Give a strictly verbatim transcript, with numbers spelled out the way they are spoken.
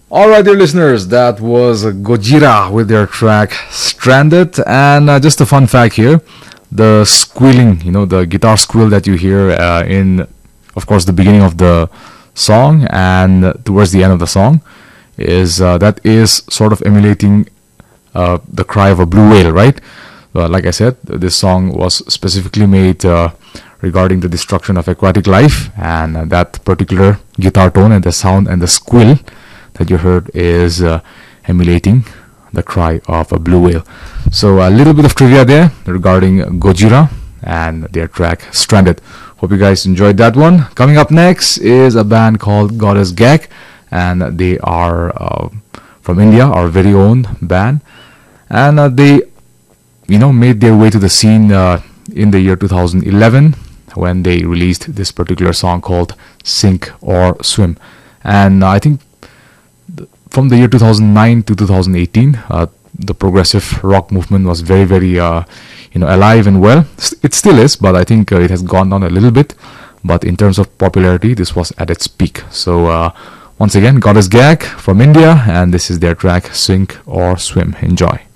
Alright, dear listeners, that was Gojira with their track Stranded. And uh, just a fun fact here, the squealing, you know, the guitar squeal that you hear uh, in, of course, the beginning of the song and towards the end of the song, is uh, that is sort of emulating uh, the cry of a blue whale, right? Uh, like I said, this song was specifically made uh, regarding the destruction of aquatic life, and uh, that particular guitar tone and the sound and the squeal that you heard is uh, emulating the cry of a blue whale. So a little bit of trivia there regarding Gojira and their track Stranded. Hope you guys enjoyed that one. Coming up next is a band called Goddess Gag, and they are uh, from India, our very own band, and uh, they you know made their way to the scene uh, in the year two thousand eleven when they released this particular song called Sink or Swim. And uh, I think from the year two thousand nine to two thousand eighteen, uh, the progressive rock movement was very, very, uh, you know, alive and well. It still is, but I think uh, it has gone down a little bit. But in terms of popularity, this was at its peak. So uh, once again, Goddess Gag from India, and this is their track Sink or Swim. Enjoy.